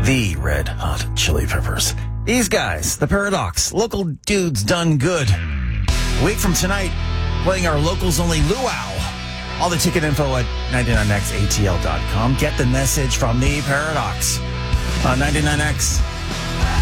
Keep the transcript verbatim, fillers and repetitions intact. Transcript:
the Red Hot Chili Peppers. These guys, the Paradox, local dudes done good. A week from tonight, playing our locals only luau. All the ticket info at ninety-nine x A T L dot com. Get the message from the Paradox on ninety-nine X.